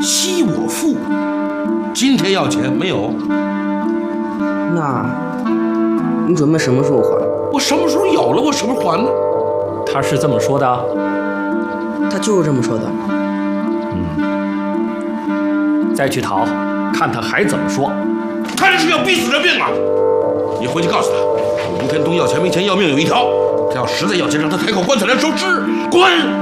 惜我父。今天要钱没有？ 那你准备什么时候还？ 我什么时候有了，我什么时候还呢？ 他是这么说的。 他就是这么说的。 再去讨，看他还怎么说。 他这是要逼死人命啊！你回去告诉他，吴天东要钱没钱要命有一条，他要实在要钱，让他抬口棺材来收尸。滚！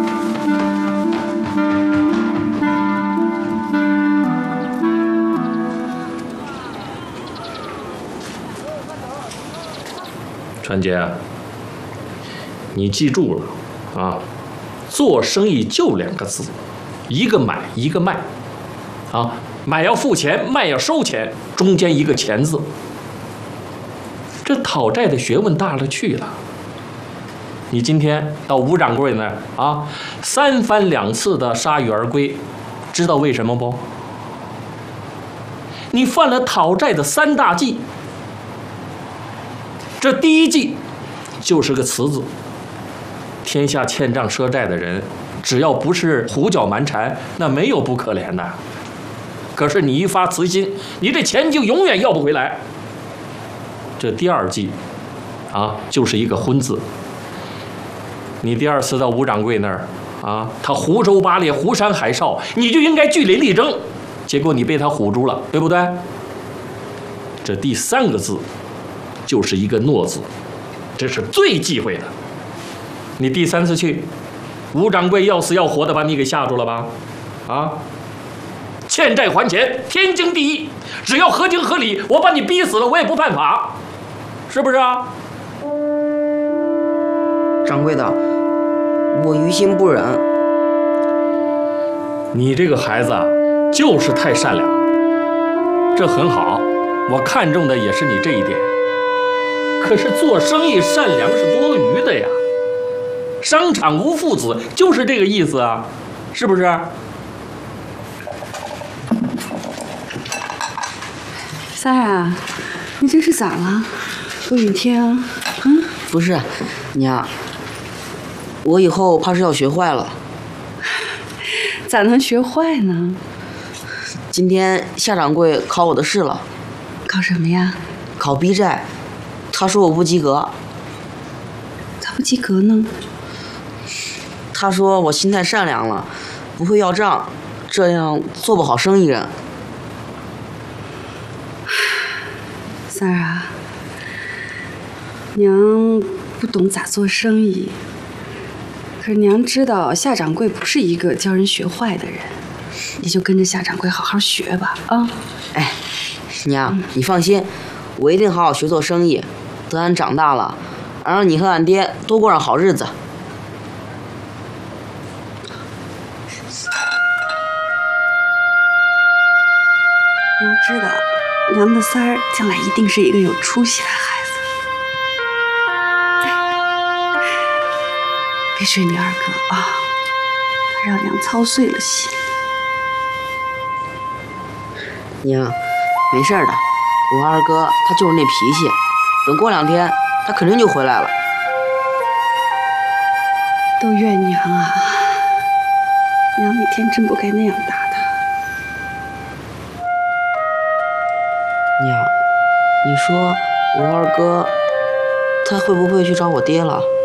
川姐，你记住了啊，做生意就2个字，一个买，一个卖。啊，买要付钱，卖要收钱，中间一个钱字。这讨债的学问大了去了。你今天到吴掌柜那儿啊，3番2次的铩羽而归，知道为什么不？你犯了讨债的3大忌。这第一忌就是个词字。天下欠账赊债的人，只要不是胡搅蛮缠，那没有不可怜的。可是你一发慈心，你这钱就永远要不回来。这第2计啊，就是一个昏字。你第2次到吴掌柜那儿啊，他胡诌八咧、胡山海少，你就应该据理力争，结果你被他唬住了，对不对？这第3个字就是一个诺字，这是最忌讳的。你第3次去，吴掌柜要死要活的把你给吓住了吧？啊！欠债还钱，天经地义。只要合情合理，我把你逼死了，我也不犯法，是不是啊？ 掌柜的，我于心不忍。 你这个孩子啊，就是太善良，这很好，我看中的也是你这一点。可是做生意善良是多余的呀，商场无父子就是这个意思啊，是不是？ 三儿啊，你这是咋了？多雨天啊？ 不是，娘，我以后怕是要学坏了。 咋能学坏呢？ 今天夏掌柜考我的试了。 考什么呀？ 考逼债，他说我不及格。 咋不及格呢？ 他说我心太善良了，不会要账，这样做不好生意人。 三儿啊，娘不懂咋做生意，可是娘知道夏掌柜不是一个教人学坏的人，你就跟着夏掌柜好好学吧啊！ 哎，娘，你放心，我一定好好学做生意，等俺长大了，让你和俺爹多过上好日子。 娘知道，娘的三儿将来一定是一个有出息的孩子。别学你二哥啊，他让娘操碎了心。 娘，没事的，我二哥他就是那脾气，等过2天他肯定就回来了。 都怨娘啊！娘那天真不该那样打他。 娘，你说我二哥他会不会去找我爹了？